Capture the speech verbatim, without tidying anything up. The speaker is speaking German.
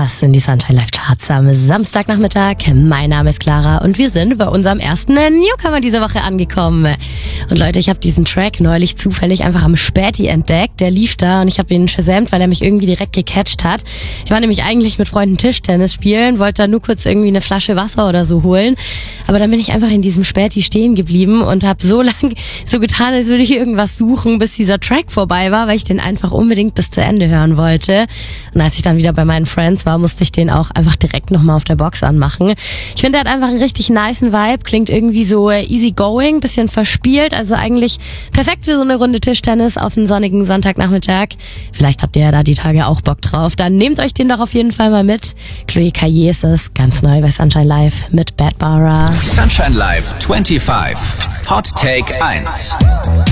hörst in die Sunshine Live Charts am Samstagnachmittag. Mein Name ist Clara und wir sind bei unserem ersten Newcomer diese Woche angekommen. Und Leute, ich habe diesen Track neulich zufällig einfach am Späti entdeckt. Der lief da und ich habe ihn shazamt, weil er mich irgendwie direkt gecatcht hat. Ich war nämlich eigentlich mit Freunden Tischtennis spielen, wollte da nur kurz irgendwie eine Flasche Wasser oder so holen. Aber dann bin ich einfach in diesem Späti stehen geblieben und habe so lange so getan, als würde ich irgendwas suchen, bis dieser Track vorbei war, weil ich den einfach unbedingt bis zu Ende hören wollte. Und als ich dann wieder bei meinen Friends war, musste ich den auch einfach direkt nochmal auf der Box anmachen. Ich finde, der hat einfach einen richtig nicen Vibe, klingt irgendwie so easy going, bisschen verspielt, also eigentlich perfekt für so eine Runde Tischtennis auf einen sonnigen Sonntagnachmittag. Vielleicht habt ihr ja da die Tage auch Bock drauf. Dann nehmt euch den doch auf jeden Fall mal mit. Chloe Caillé ist es, ganz neu bei Sunshine Live mit Bad Bara. Sunshine Live fünfundzwanzig. Hot Take eins.